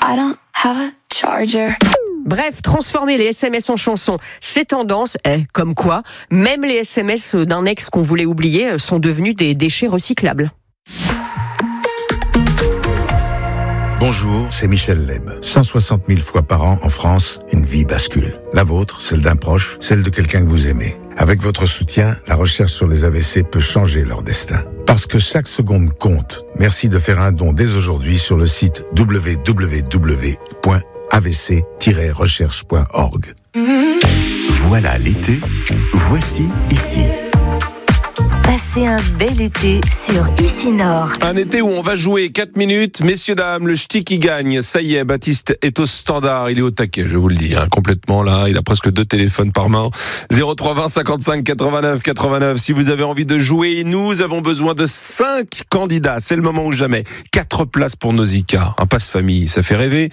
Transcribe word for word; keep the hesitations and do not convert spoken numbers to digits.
I don't have a charger. Bref, transformer les S M S en chansons, c'est tendance. Eh, comme quoi, même les S M S d'un ex qu'on voulait oublier sont devenus des déchets recyclables. Bonjour, c'est Michel Leb. cent soixante mille fois par an en France, une vie bascule. La vôtre, celle d'un proche, celle de quelqu'un que vous aimez. Avec votre soutien, la recherche sur les A V C peut changer leur destin. Parce que chaque seconde compte. Merci de faire un don dès aujourd'hui sur le site w w w point a v c tiret recherche point org. Voilà l'été, voici ici. Passez un bel été sur Ici Nord. Un été où on va jouer quatre minutes. Messieurs, dames, le ch'ti qui gagne. Ça y est, Baptiste est au standard. Il est au taquet, je vous le dis, hein, complètement là. Il a presque deux téléphones par main. zéro trois vingt cinquante-cinq quatre-vingt-neuf quatre-vingt-neuf. Si vous avez envie de jouer, nous avons besoin de cinq candidats. C'est le moment ou jamais. Quatre places pour Nausicaa. Un passe-famille, ça fait rêver.